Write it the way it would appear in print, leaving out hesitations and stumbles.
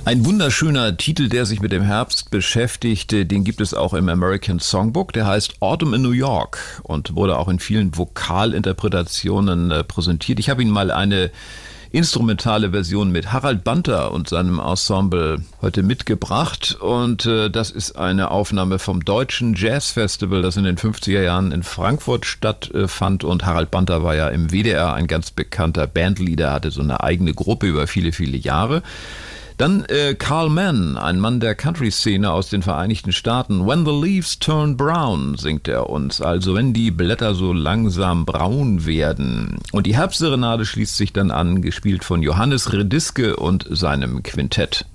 Ein wunderschöner Titel, der sich mit dem Herbst beschäftigt, den gibt es auch im American Songbook. Der heißt Autumn in New York und wurde auch in vielen Vokalinterpretationen präsentiert. Ich habe Ihnen mal eine instrumentale Version mit Harald Banter und seinem Ensemble heute mitgebracht. Und das ist eine Aufnahme vom Deutschen Jazz Festival, das in den 50er Jahren in Frankfurt stattfand. Und Harald Banter war ja im WDR ein ganz bekannter Bandleader, hatte so eine eigene Gruppe über viele, viele Jahre. Dann Carl Mann, ein Mann der Country-Szene aus den Vereinigten Staaten. When the leaves turn brown, singt er uns. Also wenn die Blätter so langsam braun werden. Und die Herbstserenade schließt sich dann an, gespielt von Johannes Rediske und seinem Quintett.